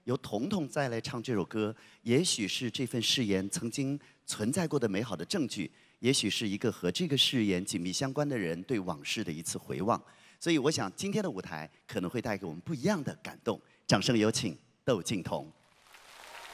由彤彤再来唱这首歌，也许是这份誓言曾经存在过的美好的证据，也许是一个和这个誓言紧密相关的人对往事的一次回望。所以，我想今天的舞台可能会带给我们不一样的感动。掌声有请窦靖童。